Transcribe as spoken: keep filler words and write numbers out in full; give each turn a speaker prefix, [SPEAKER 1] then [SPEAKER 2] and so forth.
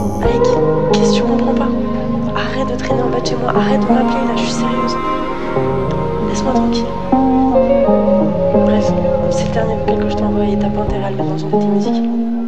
[SPEAKER 1] Mec, qu'est-ce que tu comprends pas? Arrête de traîner en bas de chez moi, arrête de m'appeler là, je suis sérieuse. Laisse-moi tranquille. Bref, c'est le dernier vocal que je t'ai envoyé, t'as pas intérêt à le mettre dans une de tes musiques.